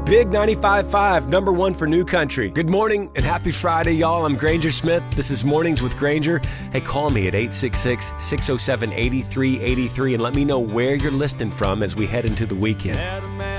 Big 95.5, number one for new country. Good morning and happy Friday, y'all. I'm Granger Smith. This is Mornings with Granger. Hey, call me at 866-607-8383 and let me know where you're listening from as we head into the weekend.